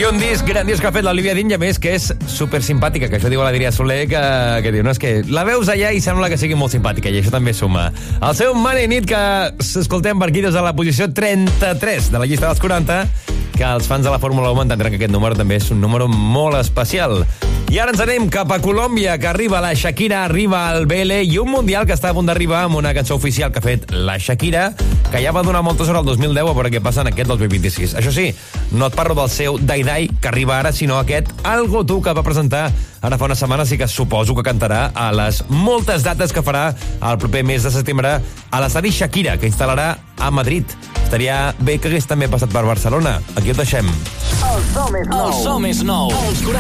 I un disc grandiós que ha fet l'Olivia Dean, i a més que és super simpàtica, que això diu l'Adrià Soler, que diu, no, és que la veus allà i sembla que sigui molt simpàtica, i això també suma. El seu Money Nit, que s'escoltem per aquí des de la posició 33 de la llista dels 40, que els fans de la Fórmula 1 entendran que aquest número també és un número molt especial. I ara ens anem cap a Colòmbia, que arriba la Shakira, arriba al BL, i un mundial que està a punt d'arribar amb una cançó oficial que ha fet la Shakira, que ja va donar molta sort al 2010 a veure què passa en aquest 2026. Això sí, no et parlo del seu Dai Dai, que arriba ara, sinó aquest Algo Tu, que va presentar ara fa una setmana, sí que suposo que cantarà a les moltes dates que farà el proper mes de setembre a l'estadi Shakira, que instal·larà a Madrid. Estaria bé que hagués també passat per Barcelona. Aquí ho deixem. El so més nou. Els 40.